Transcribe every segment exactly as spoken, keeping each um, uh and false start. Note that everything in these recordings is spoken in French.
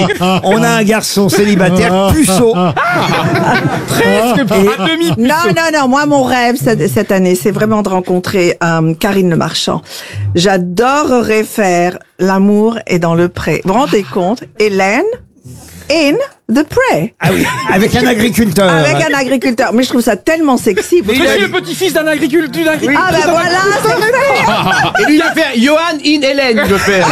on a un garçon célibataire puceau. Presque pas demi. Non, non, non. Moi, mon rêve cette, cette année, c'est vraiment de rencontrer euh, Karine Le Marchand. J'adorerais faire L'amour est dans le pré. Vous vous rendez compte? Hélène in the pré. Ah oui, avec un agriculteur. Avec un agriculteur. Mais je trouve ça tellement sexy. Vous Je trouvez- suis le petit-fils d'un agriculteur. Ah ben voilà, c'est fait. Et lui, il va faire Johan in Hélène, il veut faire.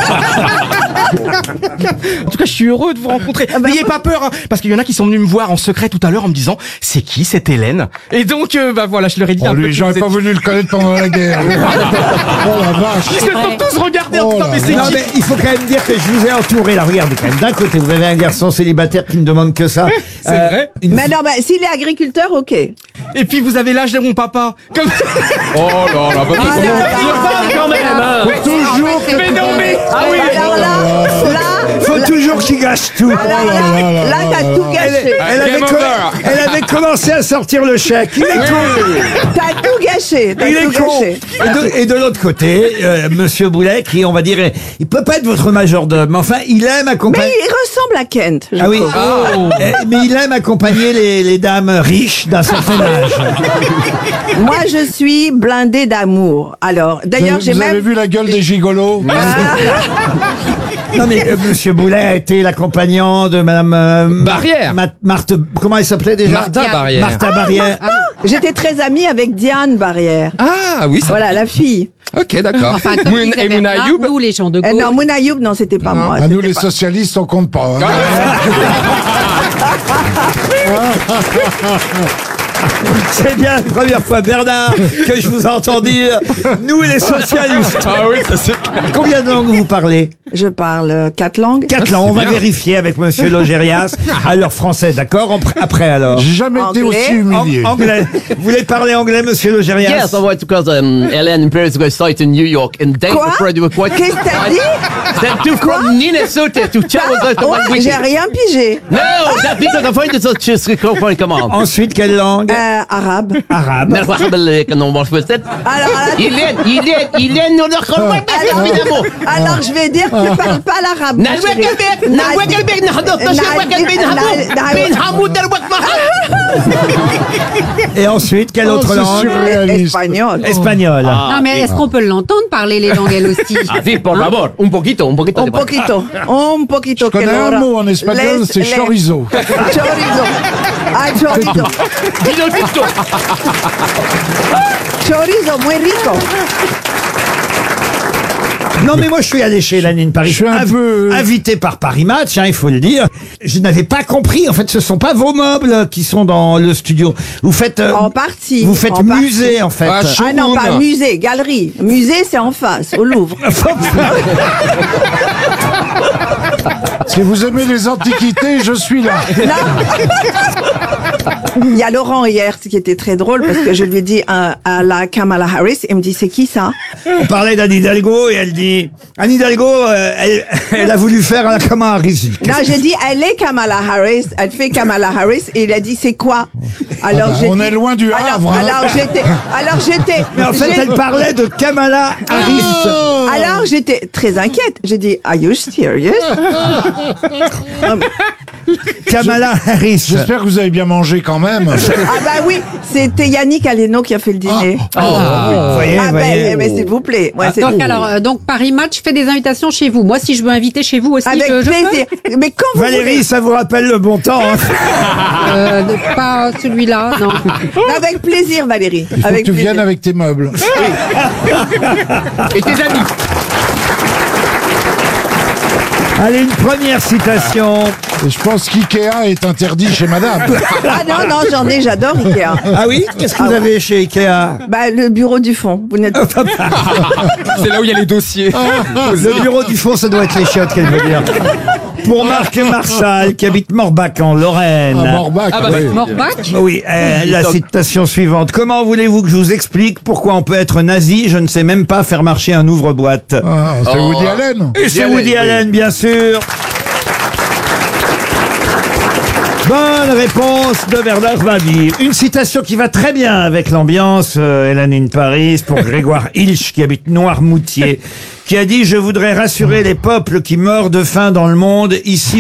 En tout cas, je suis heureux de vous rencontrer. bah, N'ayez pas peur, hein, parce qu'il y en a qui sont venus me voir en secret tout à l'heure en me disant c'est qui cette Hélène. Et donc, euh, bah voilà, je leur ai dit un Oh, peu. lui, qui j'aurais vous pas êtes- voulu le connaître pendant la guerre. Oh la vache. Ils se sont tous regardés en Oh disant là mais c'est Non qui. mais il faut quand même dire que je vous ai entouré là. Regardez quand même. D'un côté, vous avez un garçon célibataire qui ne demande que ça. C'est vrai. une- Mais non, mais s'il est agriculteur, ok. Et puis vous avez l'âge de mon papa. Comme Oh là là, bah, Ah, là, là. quand même, hein. Toujours que mais non mais Ah oui. Alors là, là, Faut toujours qu'il gâche tout. alors là, là, t'as tout Elle, gâché. elle avait Game co- over. elle avait commencé à sortir le chèque. Il est con. T'as tout gâché. T'as Il tout est con. gâché. Et de, et de l'autre côté, euh, Monsieur Boulet, qui, on va dire, il peut pas être votre majordome, mais enfin, il aime Mais accompagner. il ressemble à Kent. je Ah oui. trouve. Euh, Mais il aime accompagner les, les dames riches d'un certain âge. Moi, je suis blindée d'amour. Alors, d'ailleurs, Vous j'ai avez même. vu la gueule des gigolos? Non mais euh, Monsieur Boulet a été l'accompagnant de Madame euh, Mar- Barrière. Ma- Marthe. Comment elle s'appelait déjà? Martha Barrière. Martha Barrière. J'étais très amie avec Diane Barrière. Ah oui, ça. Voilà, la fille. Ok, d'accord. Enfin, comme Moon- disait et Mouna Bernard, Ayoub. nous, les gens de Euh, gauche. non, Mouna Ayoub, non, c'était pas moi. À nous, c'était les pas- socialistes, on compte pas. hein. C'est bien la première fois, Bernard, que je vous entends dire nous les socialistes. Ah oui, ça c'est. Combien de langues vous parlez? Je parle euh, quatre langues. Quatre langues. On va vérifier avec Monsieur Logérias. Alors français, d'accord. En pr- Après alors. J'ai jamais été Anglais. aussi An- humilié. anglais. Vous voulez parler anglais, Monsieur Logérias? Yes, I went because um, Ellen Paris was site in New York and they Quoi? afraid they were quite. Qu'est-ce que t'as dit? That to from Minnesota to Charles Oh, j'ai rien pigé. No, that because I find it such a script come on. Ensuite, quelle langue? Euh, arabe. Arabe. مرحبا بك انا ما شفت Alors, là, tu- يلين يلين يلين ندخل alors, alors, je vais dire que tu parles pas l'arabe. ma نلوك chérie. البيت نلوك البيت نحضر تشوك بين حمود بين حمود دروك Et ensuite, quelle Oh, autre c'est langue? surréaliste. Espagnol. Espagnol. Non, mais est-ce qu'on peut l'entendre parler les langues elle aussi? Ah si, por favor, un poquito, un poquito. Un poquito. Un poquito. Je connais que un l'ora- mot en espagnol, les- c'est les- chorizo. Chorizo. Ah, chorizo. Chorizo, muy rico. Non mais moi je suis allé chez Hélène Paris. Je suis un Inv- peu- invité par Paris Match, hein, il faut le dire. Je n'avais pas compris. En fait, ce sont pas vos meubles qui sont dans le studio. Vous faites euh, En partie. Vous faites en partie. musée en fait. Ah, Ah non, pas Showroom. musée, galerie. Musée, c'est en face, au Louvre. Si vous aimez les antiquités, je suis là. Il y a Laurent hier, ce qui était très drôle, parce que je lui ai dit à, à la Kamala Harris, il me dit, c'est qui ça? On parlait d'Anne Hidalgo et elle dit Anne Hidalgo, euh, elle, elle a voulu faire la Kamala Harris. Non, j'ai dit, elle est Kamala Harris, elle fait Kamala Harris, et il a dit, c'est quoi? Alors j'ai On dit- est loin du alors, Havre. hein. alors j'étais, alors j'étais, Mais en fait, j'ai- elle parlait de Kamala Harris. alors j'étais très inquiète. J'ai dit, are you serious? Kamala Harris. J'espère que vous avez bien mangé quand même. Ah bah oui, c'était Yannick Aleno qui a fait le dîner. Vous voyez, Ah vous ben, voyez. mais s'il vous plaît. Ouais, c'est Donc tout. alors, euh, donc Paris Match fait des invitations chez vous. Moi, si je veux inviter chez vous aussi, Avec je, je plaisir. Mais quand vous Valérie, ça vous rappelle le bon temps. hein. peux. Euh, de- pas celui-là, non. voulez. Avec plaisir, Valérie. Il faut avec que tu plaisir. viennes avec tes meubles. Et tes amis. Allez, une première citation. Et je pense qu'Ikea est interdit chez madame. Ah non, non, j'en ai, j'adore Ikea. Ah oui? Qu'est-ce que vous avez chez Ikea? Bah, le bureau du fond. Vous n'êtes pas. C'est là où il y a les dossiers. Le bureau du fond, ça doit être les chiottes qu'elle veut dire. Pour Marc Marchal, qui habite Morbach en Lorraine. À Morbach. Ah bah, oui. Morbach. Oui, euh, la citation suivante. Comment voulez-vous que je vous explique pourquoi on peut être nazi? Je ne sais même pas faire marcher un ouvre-boîte. Ah, c'est Oh. Woody Allen. Et c'est Allen, Woody oui. Allen, bien sûr. Bonne réponse de Bernard Mabille. Une citation qui va très bien avec l'ambiance, euh, Hélène in Paris, pour Grégoire Hilsch, qui habite Noirmoutier, qui a dit « Je voudrais rassurer les peuples qui meurent de faim dans le monde, ici